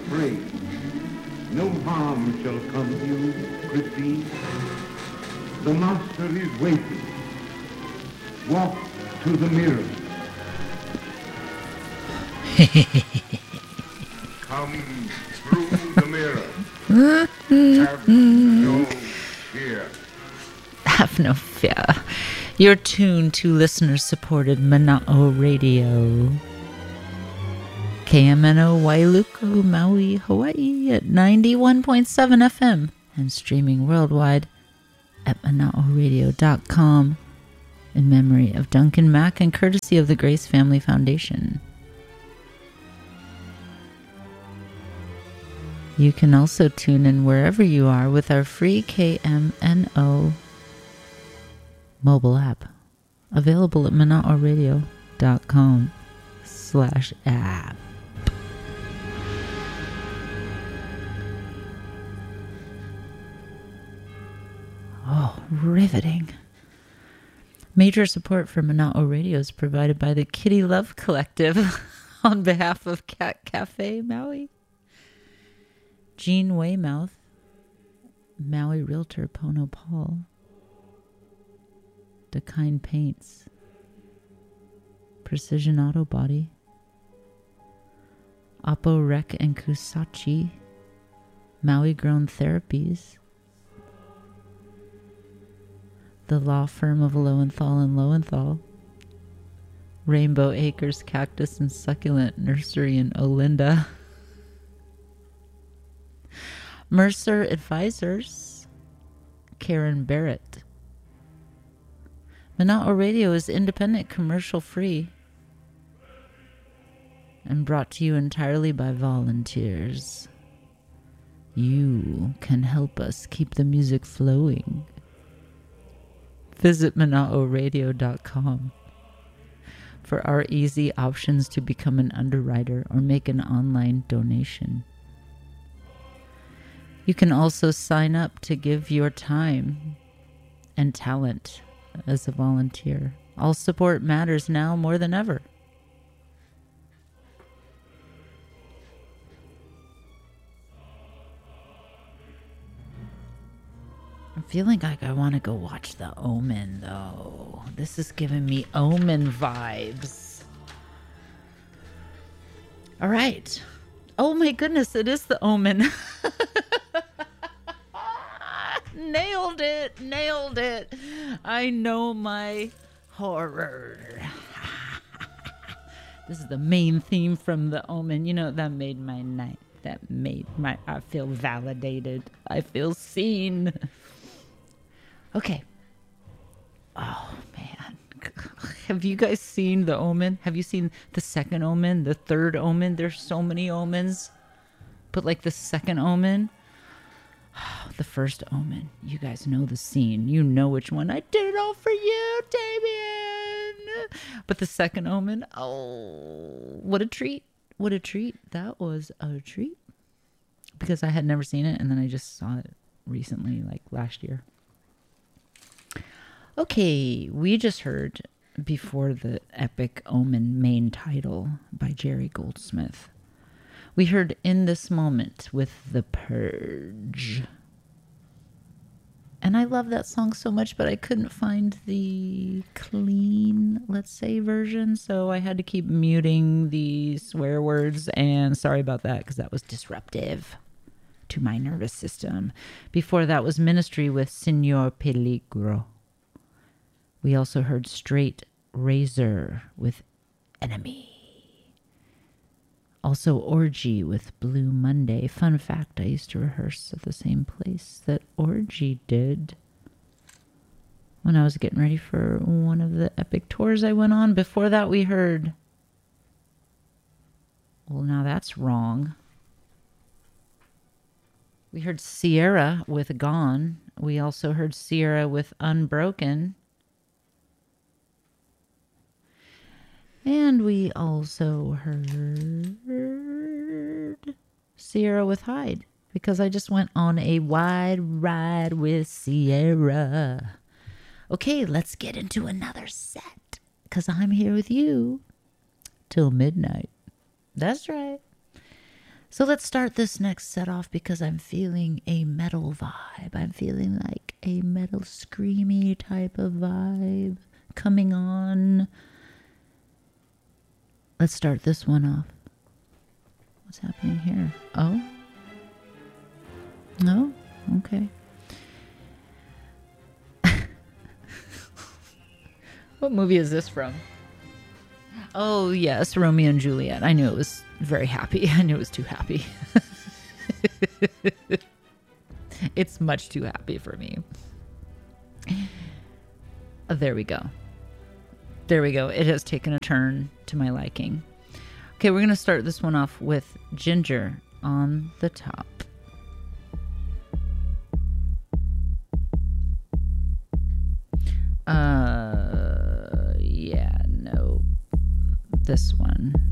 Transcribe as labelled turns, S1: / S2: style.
S1: afraid. No harm shall come to you, Christine. The master is waiting. Walk to the mirror. Come through the mirror. Have no fear.
S2: Have no fear. You're tuned to listener-supported Mana'o Radio. KMNO Wailuku, Maui, Hawaii at 91.7 FM and streaming worldwide at mana'oradio.com in memory of Duncan Mack and courtesy of the Grace Family Foundation. You can also tune in wherever you are with our free KMNO mobile app, available at mana'oradio.com/app. Oh, riveting. Major support for Mana'o Radio is provided by the Kitty Love Collective on behalf of Cat Cafe Maui, Jean Weymouth, Maui Realtor Pono Paul, Dakine Paints, Precision Auto Body, Oppo Rec and Kusachi, Maui Grown Therapies, the law firm of Lowenthal and Lowenthal, Rainbow Acres Cactus and Succulent Nursery in Olinda, Mercer Advisors, Karen Barrett. Mana'o Radio is independent, commercial-free, and brought to you entirely by volunteers. You can help us keep the music flowing. Visit mana'oradio.com for our easy options to become an underwriter or make an online donation. You can also sign up to give your time and talent as a volunteer. All support matters now more than ever. I'm feeling like I want to go watch The Omen, though. This is giving me Omen vibes. All right. Oh my goodness, it is The Omen. Nailed it. Nailed it. I know my horror. This is the main theme from The Omen. You know, that made my night. That made my... I feel validated. I feel seen. Okay. Oh, man. Have you guys seen The Omen? Have you seen the second Omen? The third Omen? There's so many Omens. But like the second Omen... The first Omen. You guys know the scene. You know which one. I did it all for you, Damien. But the second Omen, oh, what a treat. What a treat. That was a treat. Because I had never seen it, and then I just saw it recently, like last year. Okay, we just heard before the epic Omen main title by Jerry Goldsmith. We heard In This Moment with The Purge. And I love that song so much, but I couldn't find the clean, let's say, version. So I had to keep muting the swear words. And sorry about that, because that was disruptive to my nervous system. Before that was Ministry with Signor Peligro. We also heard Straight Razor with Enemy. Also Orgy with Blue Monday. Fun fact, I used to rehearse at the same place that Orgy did when I was getting ready for one of the epic tours I went on. Before that we heard... Well, now that's wrong. We heard Sierra with Gone. We also heard Sierra with Unbroken. And we also heard Sierra with Hyde, because I just went on a wide ride with Sierra. Okay, let's get into another set, because I'm here with you till midnight. That's right. So let's start this next set off because I'm feeling a metal vibe. I'm feeling like a metal screamy type of vibe coming on. Let's start this one off. What's happening here? Oh? No? Okay. What movie is this from? Oh, yes, Romeo and Juliet. I knew it was very happy. I knew it was too happy. It's much too happy for me. There we go. There we go. It has taken a turn to my liking. Okay, we're going to start this one off with Ginger on the top. Yeah, no. This one.